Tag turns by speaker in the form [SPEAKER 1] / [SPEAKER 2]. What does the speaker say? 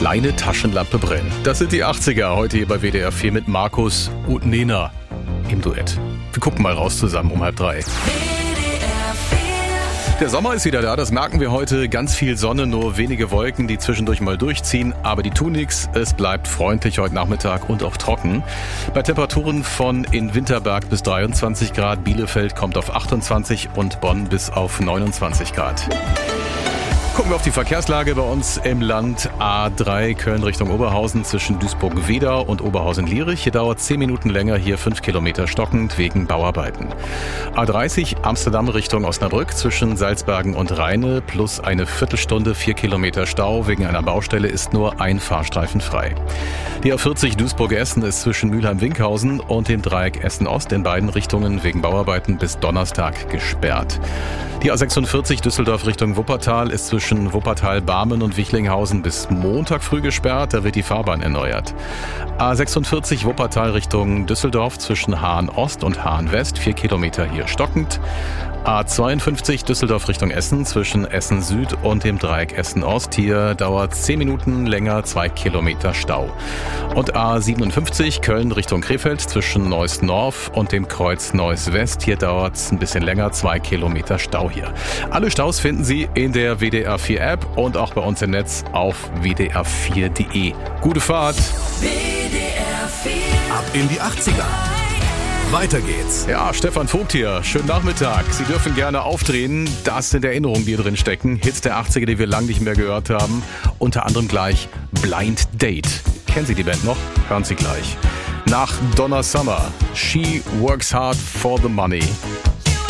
[SPEAKER 1] kleine Taschenlampe brennen. Das sind die 80er, heute hier bei WDR 4 mit Markus und Nena im Duett. Wir gucken mal raus zusammen um 2:30. Der Sommer ist wieder da, das merken wir heute. Ganz viel Sonne, nur wenige Wolken, die zwischendurch mal durchziehen. Aber die tun nichts. Es bleibt freundlich heute Nachmittag und auch trocken. Bei Temperaturen von in Winterberg bis 23 Grad, Bielefeld kommt auf 28 und Bonn bis auf 29 Grad. Gucken wir auf die Verkehrslage bei uns im Land. A3 Köln Richtung Oberhausen zwischen Duisburg-Wedau und Oberhausen-Lierich. Hier dauert 10 Minuten länger, hier 5 Kilometer stockend wegen Bauarbeiten. A30 Amsterdam Richtung Osnabrück zwischen Salzbergen und Rheine plus eine Viertelstunde, 4 Kilometer Stau. Wegen einer Baustelle ist nur ein Fahrstreifen frei. Die A40 Duisburg-Essen ist zwischen Mülheim-Winkhausen und dem Dreieck Essen-Ost in beiden Richtungen wegen Bauarbeiten bis Donnerstag gesperrt. Die A46 Düsseldorf Richtung Wuppertal ist zwischen Wuppertal-Barmen und Wichlinghausen bis Montag früh gesperrt, da wird die Fahrbahn erneuert. A46 Wuppertal Richtung Düsseldorf zwischen Hahn-Ost und Hahn-West, 4 Kilometer hier stockend. A52 Düsseldorf Richtung Essen zwischen Essen-Süd und dem Dreieck Essen-Ost. Hier dauert 10 Minuten länger, 2 Kilometer Stau. Und A57 Köln Richtung Krefeld zwischen Neuss-Norf und dem Kreuz Neuss-West. Hier dauert es ein bisschen länger, 2 Kilometer Stau hier. Alle Staus finden Sie in der WDR 4 App und auch bei uns im Netz auf wdr4.de. Gute Fahrt!
[SPEAKER 2] WDR 4.
[SPEAKER 3] Ab in die 80er. Weiter geht's.
[SPEAKER 1] Ja, Stefan Vogt hier. Schönen Nachmittag. Sie dürfen gerne aufdrehen. Das sind Erinnerungen, die drin stecken. Hits der 80er, die wir lange nicht mehr gehört haben. Unter anderem gleich Blind Date. Kennen Sie die Band noch? Hören Sie gleich. Nach Donna Summer. She works hard for the money.